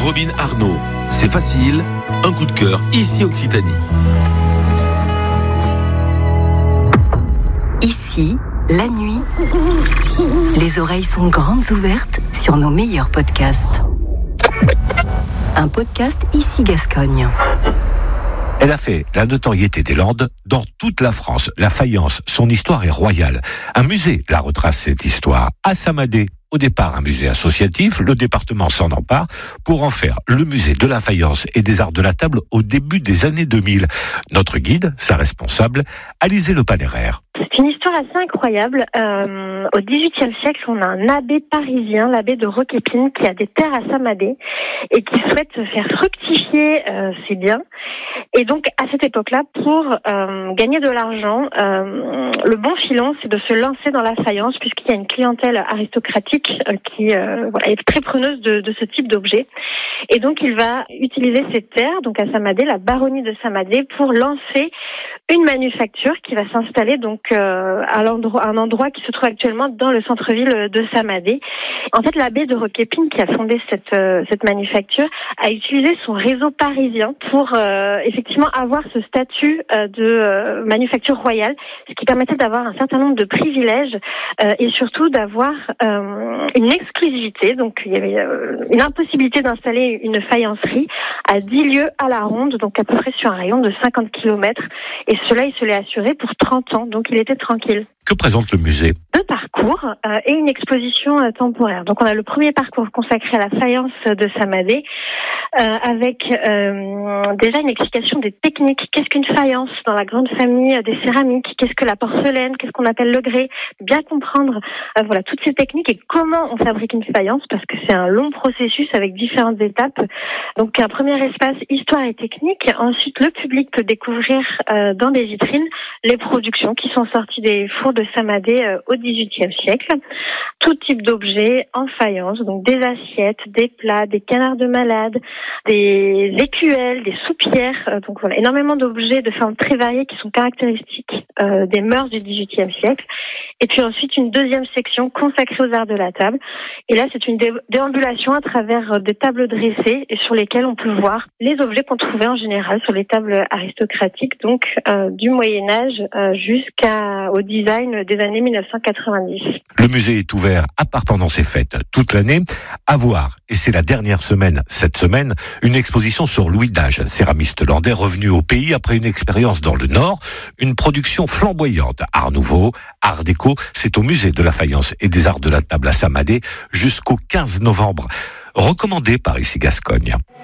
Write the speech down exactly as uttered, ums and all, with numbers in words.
Robin Arnaud, c'est facile, un coup de cœur ici Occitanie. Ici, la nuit, les oreilles sont grandes ouvertes sur nos meilleurs podcasts. Un podcast Ici Gascogne. Elle a fait la notoriété des Landes dans toute la France. La faïence, son histoire est royale. Un musée la retrace cette histoire. À Saint-Madé, au départ un musée associatif, le département s'en empare pour en faire le musée de la faïence et des arts de la table au début des années deux mille. Notre guide, sa responsable, Alizée Le Panéraire. C'est une histoire assez incroyable. Euh, au dix-huitième siècle, on a un abbé parisien, l'abbé de Roquépine, qui a des terres à Saint-Madé et qui souhaite faire fructifier euh, ses biens. Et donc, à cette époque-là, pour euh, gagner de l'argent, euh, le bon filon, c'est de se lancer dans la faïence, puisqu'il y a une clientèle aristocratique euh, qui euh, voilà, est très preneuse de, de ce type d'objet. Et donc, il va utiliser ses terres, donc à Saint-Madé, la baronnie de Saint-Madé, pour lancer une manufacture qui va s'installer donc euh, à l'endroit, un endroit qui se trouve actuellement dans le centre-ville de Saint-Madé. En fait, l'abbé de Roquépine, qui a fondé cette euh, cette manufacture, a utilisé son réseau parisien pour euh, effectivement avoir ce statut euh, de euh, manufacture royale, ce qui permettait d'avoir un certain nombre de privilèges euh, et surtout d'avoir euh, une exclusivité. Donc, il y avait euh, une impossibilité d'installer une faïencerie à dix lieues à la ronde, donc à peu près sur un rayon de cinquante kilomètres. Et cela, il se l'est assuré pour trente ans, donc il était tranquille. Que présente le musée ? Deux parcours euh, et une exposition euh, temporaire. Donc on a le premier parcours consacré à la faïence de Saint-Madé, euh, avec euh, déjà une explication des techniques. Qu'est-ce qu'une faïence dans la grande famille des céramiques ? Qu'est-ce que la porcelaine ? Qu'est-ce qu'on appelle le grès ? Bien comprendre euh, voilà toutes ces techniques et comment on fabrique une faïence, parce que c'est un long processus avec différentes étapes. Donc un premier espace histoire et technique. Ensuite, le public peut découvrir euh, dans des vitrines les productions qui sont sorties des fours de Saint-Madé euh, au dix-huitième siècle. Tout type d'objets en faïence, donc des assiettes, des plats, des canards de malade, des écuelles, des soupières. Euh, donc voilà, énormément d'objets de formes très variées qui sont caractéristiques euh, des mœurs du dix-huitième siècle. Et puis ensuite, une deuxième section consacrée aux arts de la table. Et là, c'est une dé- déambulation à travers euh, des tables dressées et sur lesquelles on peut voir les objets qu'on trouvait en général sur les tables aristocratiques, donc euh, du Moyen-Âge euh, jusqu'au design des années mille neuf cent quatre-vingt-dix. Le musée est ouvert à part pendant ses fêtes toute l'année. À voir, et c'est la dernière semaine, cette semaine, une exposition sur Louis Dage, céramiste landais revenu au pays après une expérience dans le Nord, une production flamboyante, art nouveau, art déco. C'est au musée de la faïence et des arts de la table à Saint-Madé jusqu'au quinze novembre. Recommandé par Ici Gascogne.